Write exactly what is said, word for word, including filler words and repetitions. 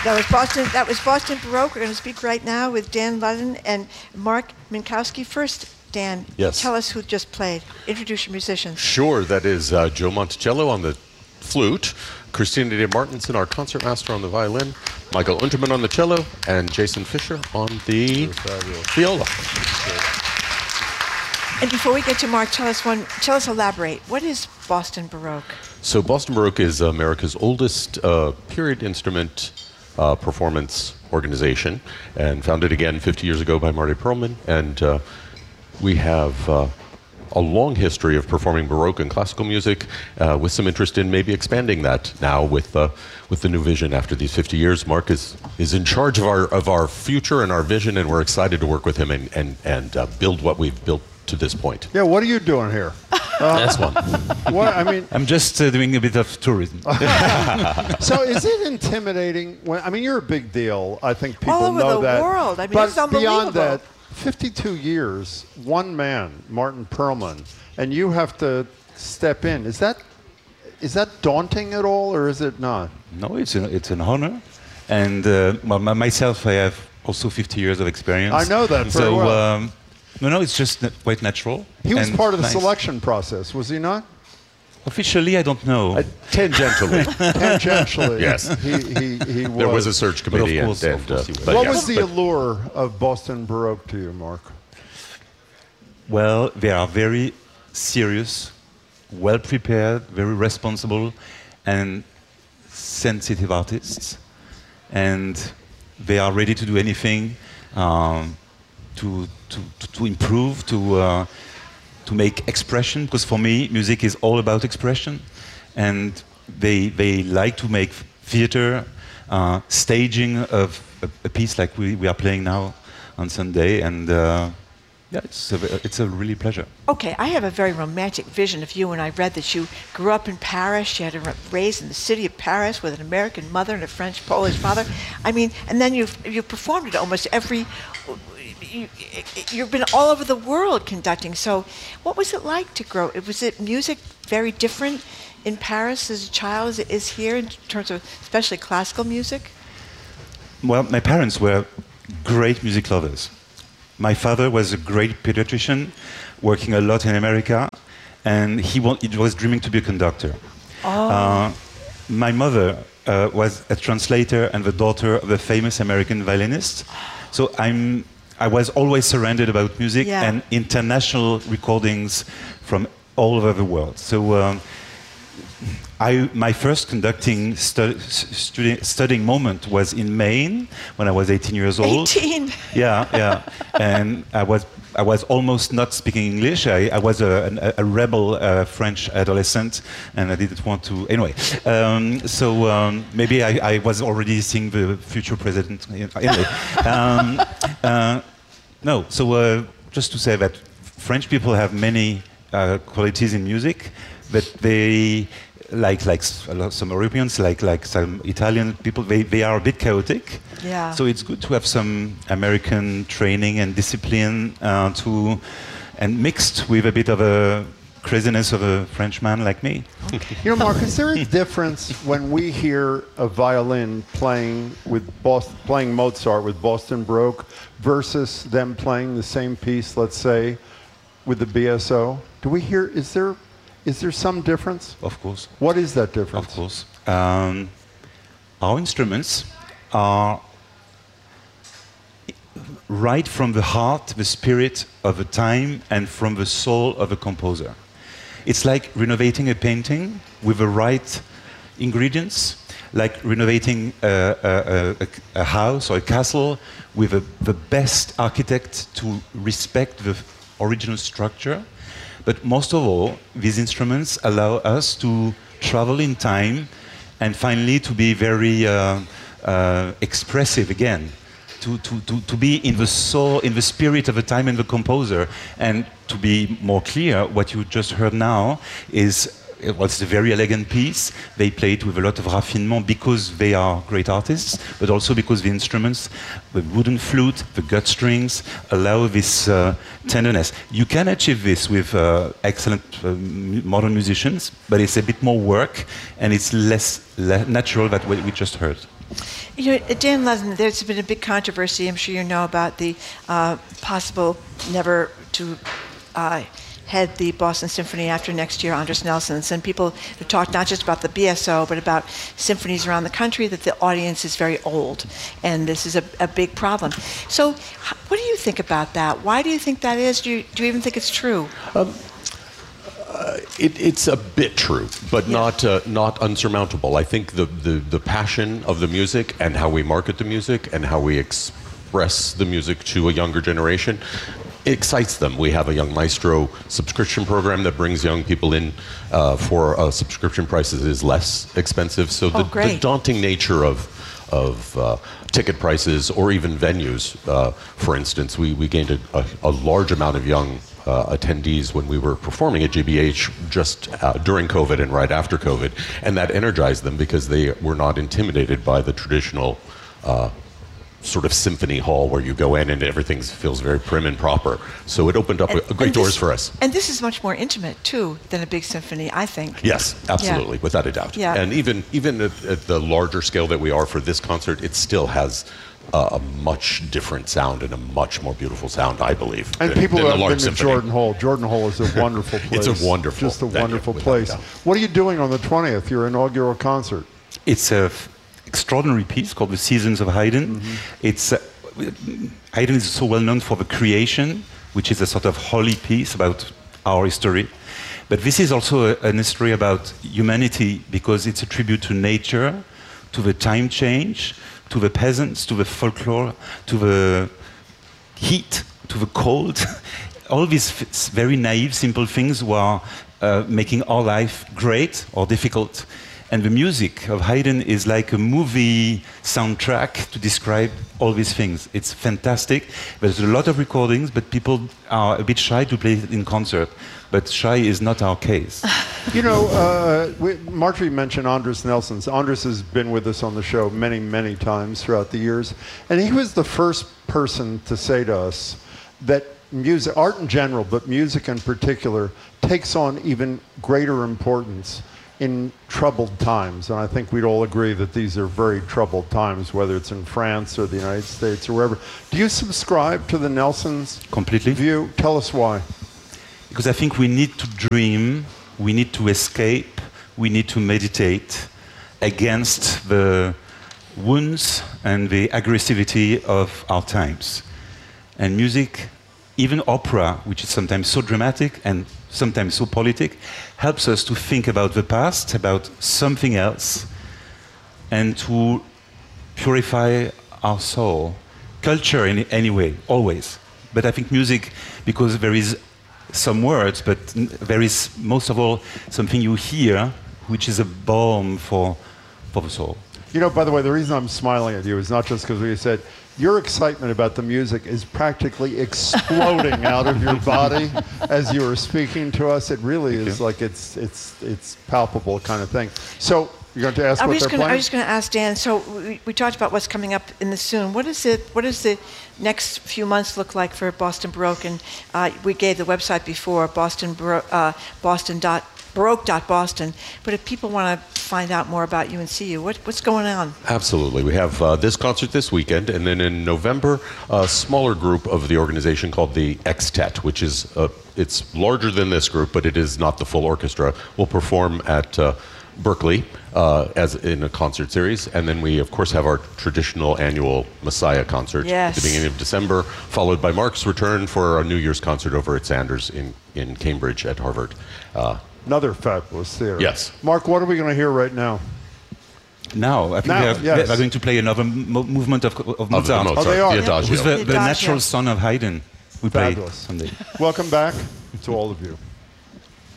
That was Boston. That was Boston Baroque. We're going to speak right now with Dan Ludden and Mark Minkowski. First, Dan, yes. Tell us who just played. Introduce your musicians. Sure. That is uh, Joe Monticello on the flute, Christina De Martinson, our concertmaster, on the violin, Michael Unterman on the cello, and Jason Fisher on the viola. And before we get to Mark, tell us one. Tell us, elaborate. What is Boston Baroque? So Boston Baroque is America's oldest uh, period instrument uh, performance organization, and founded again fifty years ago by Marty Perlman. And uh, we have uh, a long history of performing Baroque and classical music, uh, with some interest in maybe expanding that now with uh, with the new vision after these fifty years. Mark is is in charge of our of our future and our vision, and we're excited to work with him and and and uh, build what we've built to this point. Yeah, what are you doing here? Uh, That's one. What, I mean, I'm just uh, doing a bit of tourism. So is it intimidating? When, I mean, you're a big deal. I think people All over know the that. world. I mean, but it's unbelievable. beyond that, fifty-two years, one man, Martin Perlman, and you have to step in. Is that is that daunting at all, or is it not? No, it's an, it's an honor. And uh, well, my- myself, I have also fifty years of experience. I know that very so, well. Um, no, no, it's just na- quite natural. He was and part of the nice. selection process, was he not? Officially, I don't know. Uh, tangentially. Tangentially. Yes. He, he, he was. There was a search But committee, of course, and, of and course uh, he was. but What yes, was the but- allure of Boston Baroque to you, Mark? Well, they are very serious, well prepared, very responsible, and sensitive artists. And they are ready to do anything um, to, to, to, to improve, to, uh, to make expression. Because for me, music is all about expression. And they, they like to make theater, uh, staging of a, a piece like we, we are playing now on Sunday. And uh, yeah, it's a, it's a really pleasure. Okay, I have a very romantic vision of you when I read that you grew up in Paris. You had to raised in the city of Paris with an American mother and a French-Polish father. I mean, and then you've you've performed at almost every. You, you've been all over the world conducting. So, what was it like to grow? Was it music very different in Paris as a child as it is here in terms of especially classical music? Well, my parents were great music lovers. My father was a great pediatrician, working a lot in America, and he, wa- he was dreaming to be a conductor. Oh. Uh, my mother uh, was a translator and the daughter of a famous American violinist. So I'm, I was always surrounded about music Yeah. and international recordings from all over the world. So um, I, my first conducting stu- studi- studying moment was in Maine when I was eighteen years old. eighteen. Yeah, yeah. And I was I was almost not speaking English. I, I was a, an- a rebel uh, French adolescent, and I didn't want to. Anyway, um, so um, maybe I, I was already seeing the future president. Anyway, um, uh, no. So uh, just to say that French people have many uh, qualities in music, but they. Like like s- a lot- some Europeans, like like some Italian people, they, they are a bit chaotic. Yeah. So it's good to have some American training and discipline uh, to, and mixed with a bit of a craziness of a Frenchman like me. You know, Mark, is there a difference when we hear a violin playing with Boston, playing Mozart with Boston Baroque versus them playing the same piece, let's say, with the B S O? Do we hear? Is there is there some difference? Of course. What is that difference? Of course. Um, our instruments are right from the heart, the spirit of a time, and from the soul of a composer. It's like renovating a painting with the right ingredients, like renovating a, a, a, a house or a castle with a, the best architect to respect the original structure. But most of all, these instruments allow us to travel in time and finally to be very uh, uh, expressive again, to, to, to, to be in the soul, in the spirit of the time and the composer. And to be more clear, what you just heard now is well, it's a very elegant piece. They play it with a lot of raffinement because they are great artists, but also because the instruments, the wooden flute, the gut strings, allow this uh, tenderness. You can achieve this with uh, excellent uh, m- modern musicians, but it's a bit more work and it's less le- natural than what we just heard. You know, Dan Levin, there's been a big controversy, I'm sure you know, about the uh, possible never to uh, head the Boston Symphony after next year, Andris Nelsons. And people have talked not just about the B S O, but about symphonies around the country, that the audience is very old. And this is a, a big problem. So what do you think about that? Why do you think that is? Do you, do you even think it's true? Um, Uh, it, it's a bit true, but yeah. not uh, not unsurmountable. I think the, the, the passion of the music and how we market the music and how we express the music to a younger generation excites them. We have a Young Maestro subscription program that brings young people in uh, for uh, subscription prices is less expensive. So the, oh, the daunting nature of of uh, ticket prices or even venues, uh, for instance, we, we gained a, a, a large amount of young Uh, attendees when we were performing at G B H just uh, during COVID and right after COVID, and that energized them because they were not intimidated by the traditional uh, sort of symphony hall where you go in and everything feels very prim and proper. So it opened up and, a, a great doors this, for us. And this is much more intimate too than a big symphony, I think. Yes, absolutely, yeah. without a doubt. Yeah. And even even at, at the larger scale that we are for this concert, it still has Uh, a much different sound and a much more beautiful sound, I believe. And than, people than who have been symphony. to Jordan Hall. Jordan Hall is a wonderful place. It's a wonderful, just a venue, wonderful place. What are you doing on the twentieth? Your inaugural concert. It's an extraordinary piece called The Seasons of Haydn. Mm-hmm. It's uh, Haydn is so well known for the Creation, which is a sort of holy piece about our history. But this is also a, an history about humanity because it's a tribute to nature, to the time change, to the peasants, to the folklore, to the heat, to the cold. All these f- very naive, simple things who are uh, making our life great or difficult. And the music of Haydn is like a movie soundtrack to describe all these things. It's fantastic. There's a lot of recordings, but people are a bit shy to play it in concert. But shy is not our case. You know, uh, we, Marjorie mentioned Andris Nelsons. Andris has been with us on the show many, many times throughout the years. And he was the first person to say to us that music, art in general, but music in particular, takes on even greater importance in troubled times. And I think we'd all agree that these are very troubled times, whether it's in France or the United States or wherever. Do you subscribe to the Nelsons completely view? Tell us why. Because I think we need to dream, we need to escape, we need to meditate against the wounds and the aggressivity of our times. And music, even opera, which is sometimes so dramatic and sometimes so politic, helps us to think about the past, about something else, and to purify our soul. Culture in any way, always. But I think music, because there is some words, but there is most of all something you hear, which is a balm for, for the soul. You know, by the way, the reason I'm smiling at you is not just because we said your excitement about the music is practically exploding out of your body as you were speaking to us. It really Thank is you. like it's it's it's palpable kind of thing. So you're going to ask I what was they're gonna, playing? I was going to ask Dan. So we, we talked about what's coming up in the soon. What is it? What does the next few months look like for Boston Baroque? And uh, we gave the website before, Boston Baroque, uh, Boston dot Baroque dot Boston. But if people want to find out more about you and see you, what, what's going on? Absolutely. We have uh, this concert this weekend, and then in November, a smaller group of the organization called the Extet, which is uh, it's larger than this group, but it is not the full orchestra. Will perform at uh, Berkeley uh, as in a concert series, and then we of course have our traditional annual Messiah concert yes. at the beginning of December, followed by Mark's return for our New Year's concert over at Sanders in, in Cambridge at Harvard. Uh, Another fabulous theater. Yes. Mark, what are we going to hear right now? Now, I think now, we have, yes. we're going to play another mo movement of, of Mozart. Of the Mozart, oh, they are. the Adagio. Who's the, the Adagio. natural son of Haydn. We play Fabulous. someday. Welcome back to all of you.